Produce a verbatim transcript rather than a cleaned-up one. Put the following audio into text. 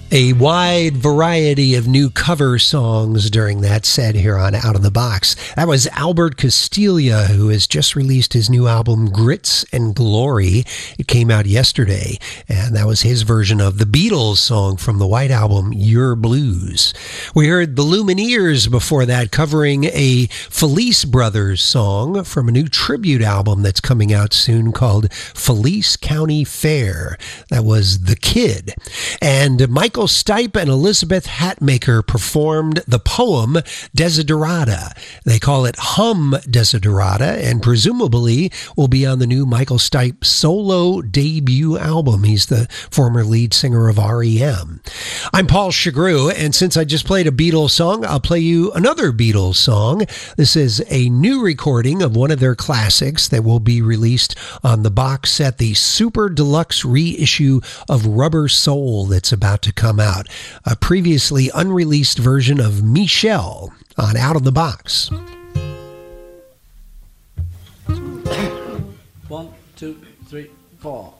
A wide variety of new cover songs during that set here on Out of the Box. That was Albert Castiglia, who has just released his new album, Grits and Glory. It came out yesterday, and that was his version of the Beatles song from the White Album, Your Blues. We heard the Lumineers before that, covering a Felice Brothers song from a new tribute album that's coming out soon called Felice County Fair. That was The Kid. And Michael Stipe and Elizabeth Hatmaker performed the poem Desiderata. They call it Hum Desiderata, and presumably will be on the new Michael Stipe solo debut album. He's the former lead singer of R E M. I'm Paul Chagru, and since I just played a Beatles song, I'll play you another Beatles song. This is a new recording of one of their classics that will be released on the box set, the Super Deluxe reissue of Rubber Soul that's about to come out. A previously unreleased version of Michelle on Out of the Box. One, two, three, four.